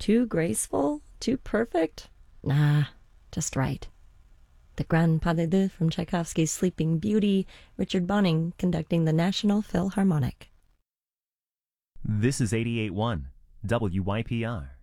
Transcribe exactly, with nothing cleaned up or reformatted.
Too graceful? Too perfect? Nah, just right. The Grand Pas de Deux from Tchaikovsky's Sleeping Beauty, Richard Bonning conducting the National Philharmonic. This is eighty-eight point one W Y P R.